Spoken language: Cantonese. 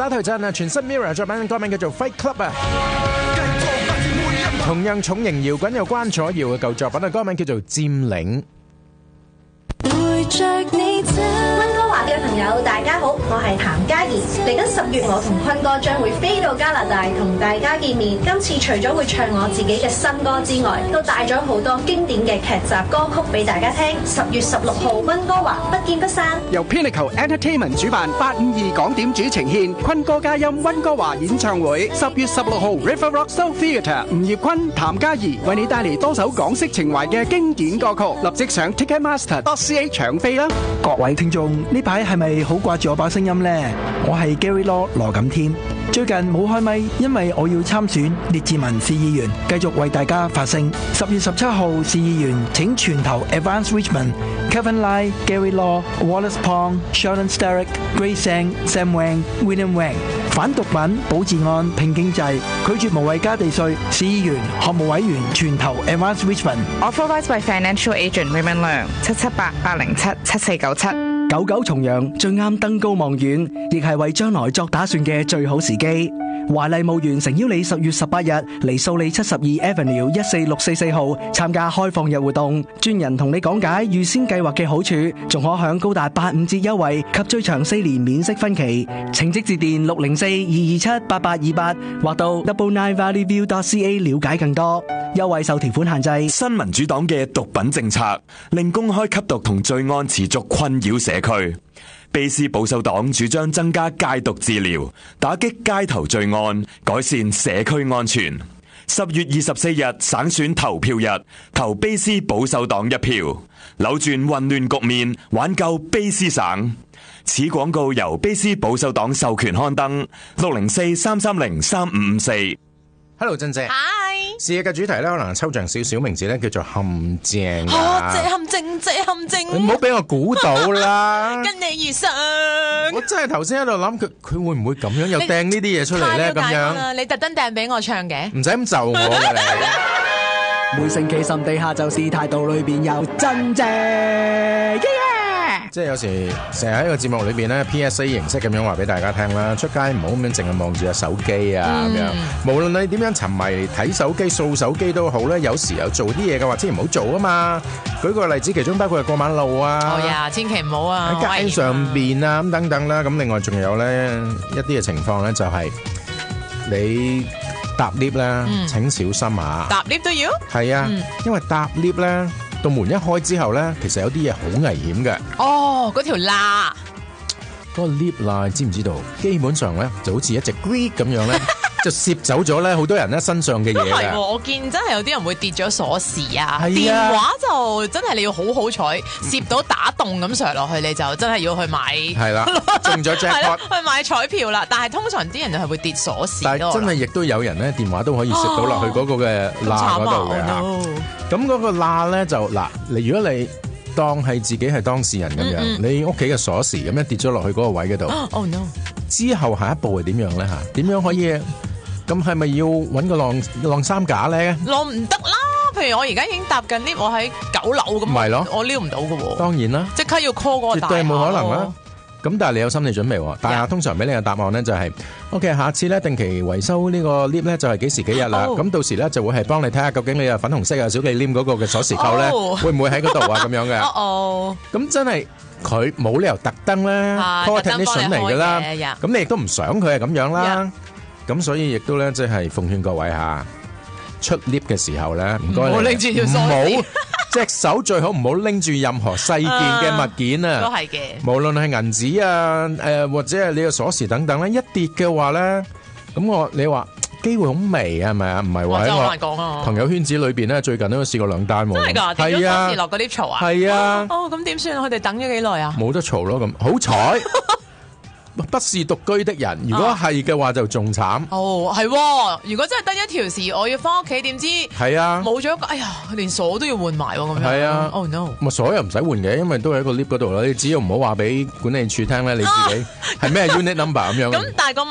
打頭陣啊，全新 Mirror 作品歌名叫做 Fight Club 啊。同樣重型搖滾有關楚瑤嘅舊作品嘅歌名叫做佔領。 溫哥華嘅朋友大家好，我係譚嘉儀。嚟緊10月，我同坤哥將會飛到加拿大同大家見面。今次除咗會唱我自己嘅新歌之外，都帶咗好多經典嘅劇集歌曲俾大家聽。10月16號溫哥華不見不散。 由 Pinnacle Entertainment 主辦852港點主呈獻坤歌佳音溫哥華演唱會。10月16號 River Rock Soul Theatre， 吳業坤、譚嘉儀為你帶嚟多首港式情懷嘅經典歌曲。立即上 Ticketmaster.ca 搶飛啦！ 各位聽眾，呢排係咪好掛住我把聲音呢？我係 Gary Law 羅錦添。最近冇開咪，因為我要參選列治文市議員，繼續為大家發聲。10月17號市議員請全投 Advance Richmond、Kevin Lai、Gary Law、Wallace Pong、Sheldon Sterick、Grace Sang、Sam Wang、William Wang。反毒品、保治安、拼經濟，拒絕無謂加地稅。市議員、學務委員全投 Advance Richmond。Authorised by Financial Agent Raymond Leung 778-807-7497。 99重陽最啱登高望遠，亦係為將來作打算嘅最好時機。華麗墓園誠邀你10月18日嚟素里72 Avenue 14644號參加開放日活動，專人同你講解預先計劃嘅好處，仲可享高達85折優惠及最長4年免息分期。請即致電604-227-8828或到 999valleyview.ca 了解更多。優惠受條款限制。 新民主黨嘅毒品政策令公開吸毒同罪案持續困擾社區。卑斯保守黨主張增加戒毒治療，打擊街頭罪案，改善社區安全。10月24日省選投票日，投卑斯保守黨一票，扭轉混亂局面，挽救卑斯省。此廣告由卑斯保守黨授權刊登。604-330-3554。 Hello， 珍姐。 Hi。 試嘅主題咧，可能抽象少少，名字咧叫做陷阱。 這陷阱，這陷阱。 你唔好俾我估到啦。 跟你遇上。 我真係頭先喺度諗佢會唔會咁樣又掟呢啲嘢出嚟咧？咁樣。 你特登掟俾我唱嘅。 唔使咁就我嘅你。 每星期心地下就是態度裏邊有真正。 即係有時成日喺個節目裏邊咧 PSA 形式咁樣話俾大家聽啦，出街唔好咁樣淨係望住個手機啊咁樣。無論你點樣沉迷睇手機、掃手機都好咧，有時有做啲嘢嘅話，千祈唔好做啊嘛。舉個例子，其中包括係過馬路啊， 哦呀，千祈唔好啊， 喺街上邊啊咁等等啦。咁另外仲有咧一啲嘅情況咧，就係你搭 lift 咧，請小心啊！ 搭 lift 都要？係啊，因為搭 lift 咧。到門一開之後咧，其實有啲嘢好危險嘅。 哦，嗰條罅， 嗰個 lift 罅，知唔知道？基本上咧就好似一隻 grip 咁樣咧，就攝走咗咧好多人咧身上嘅嘢嘅。 係，我見真係有啲人會跌咗鎖匙啊， 電話就真係你要好好彩，攝到打洞咁上落去，你就真係要去買。係啦，中咗 jackpot 去買彩票啦。但係通常啲人就係會跌鎖匙。 但係真係亦都有人咧電話都可以攝到落去嗰個嘅罅嗰度嘅嚇。咁嗰個罅咧就嗱，如果你當係自己係當事人咁樣，你屋企嘅鎖匙咁樣跌咗落去嗰個位嗰度 ，Oh no！ 之後下一步係點樣咧嚇？點樣可以？咁係咪要揾個晾衫架咧？ 晾唔得啦！譬如我而家已經搭緊 lift，我喺9樓咁， 咪咯， 我撩唔到嘅喎。 當然啦， 即刻要 call 嗰個大廈。 絕對冇可能啦。咁但係你有心理準備喎，大廈通常俾你嘅答案咧就係 OK， 下次咧定期維修呢個 lift 咧就係幾時幾日啦。咁到時咧就會係幫你睇下究竟你有粉紅色啊小忌廉嗰個嘅鎖匙扣咧會唔會喺嗰度啊咁樣嘅。咁真係佢冇理由特登咧 call technician 嚟㗎啦。咁你亦都唔想佢係咁樣啦。咁所以亦都咧即係奉勸各位嚇出 lift 嘅時候咧，唔該你拎住條鎖匙。 隻手最好唔好拎住任何細件嘅物件啊， 都係嘅。 無論係銀紙啊，或者係你嘅鎖匙等等咧，一跌嘅話咧，咁你話機會好微啊，係咪啊？唔係話喺我朋友圈子裏邊咧，最近都試過2單喎。 真係㗎，跌咗鎖匙落嗰啲槽啊？ 係啊。 咁點算？佢哋等咗幾耐啊？ 冇得嘈咯，咁好彩。不是獨居的人，如果係嘅話就仲慘。 係，如果真係得一條匙，我要翻屋企，點知係啊，冇咗一個，哎呀，連鎖都要換埋咁樣。 係啊 ，Oh no！ 咪鎖又唔使換嘅，因為都喺一個 lift 嗰度啦。你只要唔好話俾管理處聽咧，你自己係咩 unit number 咁樣。 咁但係個